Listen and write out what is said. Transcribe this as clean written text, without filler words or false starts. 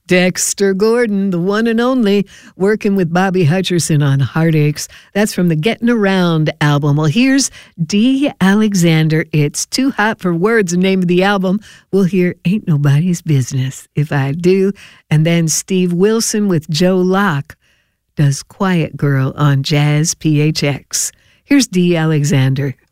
Dexter Gordon, the one and only, working with Bobby Hutcherson on Heartaches. That's from the Getting Around album. Well, here's Dee Alexander. It's Too Hot for Words, the name of the album. We'll hear Ain't Nobody's Business If I Do. And then Steve Wilson with Joe Locke does Quiet Girl on Jazz PHX. Here's Dee Alexander.